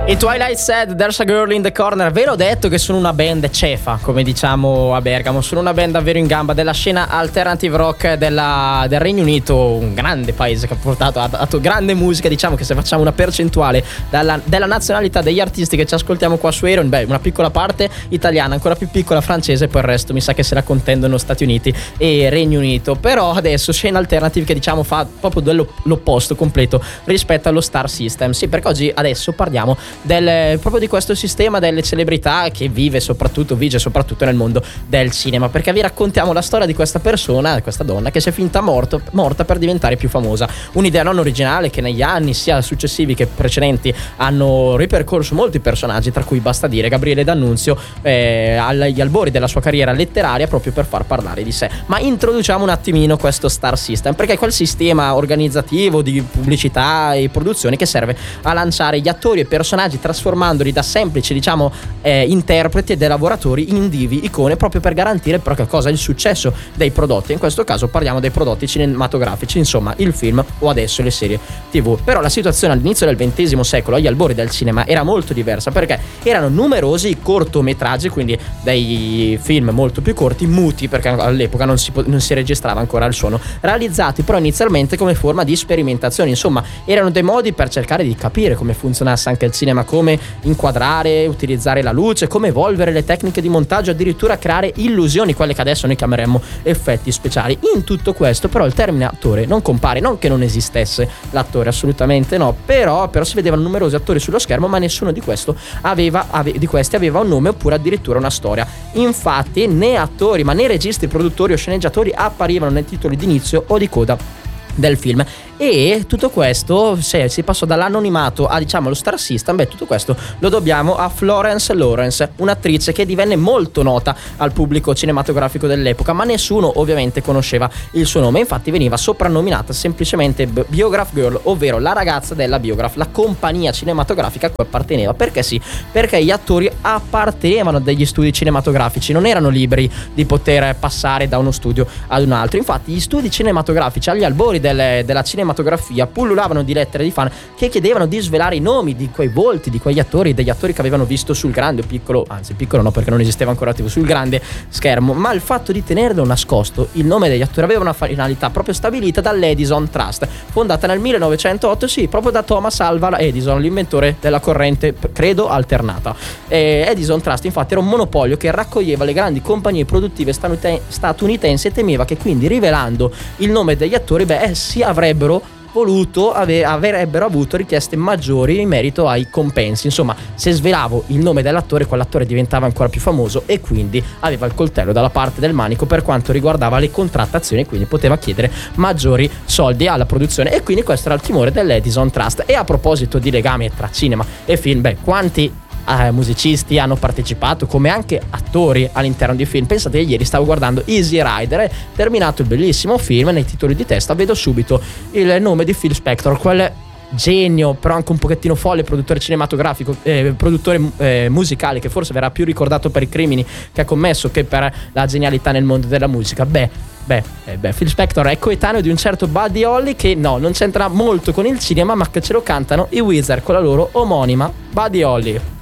I Twilight Sad, There's a Girl in the Corner. Ve l'ho detto che sono una band cefa, come diciamo a Bergamo. Sono una band davvero in gamba della scena alternative rock del Regno Unito, un grande paese che ha portato a grande musica. Diciamo che se facciamo una percentuale della nazionalità degli artisti che ci ascoltiamo qua su Aeron, beh, una piccola parte italiana, ancora più piccola francese, poi il resto mi sa che se la contendono Stati Uniti e Regno Unito. Però adesso scena alternative che diciamo fa proprio l'opposto completo rispetto allo Star System. Sì, perché oggi adesso parliamo proprio di questo sistema delle celebrità che vige soprattutto nel mondo del cinema, perché vi raccontiamo la storia di questa persona, questa donna che si è finta morta per diventare più famosa. Un'idea non originale che negli anni sia successivi che precedenti hanno ripercorso molti personaggi, tra cui basta dire Gabriele D'Annunzio agli albori della sua carriera letteraria, proprio per far parlare di sé. Ma introduciamo un attimino questo Star System, perché è quel sistema organizzativo di pubblicità e produzioni che serve a lanciare gli attori e personaggi trasformandoli da semplici interpreti e dei lavoratori in divi, icone, proprio per garantire però che cosa? Il successo dei prodotti. In questo caso parliamo dei prodotti cinematografici, insomma il film o adesso le serie TV. Però la situazione all'inizio del XX secolo, agli albori del cinema, era molto diversa, perché erano numerosi i cortometraggi, quindi dei film molto più corti, muti, perché all'epoca non si registrava ancora il suono, realizzati però inizialmente come forma di sperimentazione. Insomma erano dei modi per cercare di capire come funzionasse anche il cinema, come inquadrare, utilizzare la luce, come evolvere le tecniche di montaggio, addirittura creare illusioni, quelle che adesso noi chiameremmo effetti speciali. In tutto questo però il termine attore non compare, non che non esistesse l'attore, assolutamente no, però si vedevano numerosi attori sullo schermo, ma nessuno di questi aveva un nome oppure addirittura una storia. Infatti né attori ma né registi, produttori o sceneggiatori apparivano nei titoli d'inizio o di coda del film. E tutto questo, se si passò dall'anonimato a diciamo lo Star System, beh, tutto questo lo dobbiamo a Florence Lawrence, un'attrice che divenne molto nota al pubblico cinematografico dell'epoca, ma nessuno ovviamente conosceva il suo nome. Infatti veniva soprannominata semplicemente Biograph Girl, ovvero la ragazza della Biograph, la compagnia cinematografica a cui apparteneva. Perché sì? Perché gli attori appartenevano a degli studi cinematografici, non erano liberi di poter passare da uno studio ad un altro. Infatti gli studi cinematografici agli albori della cinematografia pullulavano di lettere di fan che chiedevano di svelare i nomi di quei volti, di quegli attori, degli attori che avevano visto sul grande o piccolo, anzi piccolo no perché non esisteva ancora TV, sul grande schermo. Ma il fatto di tenerlo nascosto, il nome degli attori, aveva una finalità proprio stabilita dall'Edison Trust, fondata nel 1908, sì, proprio da Thomas Alva Edison, l'inventore della corrente, credo, alternata. Edison Trust infatti era un monopolio che raccoglieva le grandi compagnie produttive statunitensi e temeva che quindi rivelando il nome degli attori, essi avrebbero avuto richieste maggiori in merito ai compensi. Insomma, se svelavo il nome dell'attore, quell'attore diventava ancora più famoso e quindi aveva il coltello dalla parte del manico per quanto riguardava le contrattazioni, quindi poteva chiedere maggiori soldi alla produzione. E quindi questo era il timore dell'Edison Trust. E a proposito di legame tra cinema e film, quanti musicisti hanno partecipato come anche attori all'interno di film. Pensate che ieri stavo guardando Easy Rider e terminato il bellissimo film, nei titoli di testa vedo subito il nome di Phil Spector, quel genio però anche un pochettino folle produttore cinematografico, produttore musicale, che forse verrà più ricordato per i crimini che ha commesso che per la genialità nel mondo della musica. Phil Spector è coetaneo di un certo Buddy Holly, che no, non c'entra molto con il cinema, ma che ce lo cantano i Weezer con la loro omonima Buddy Holly.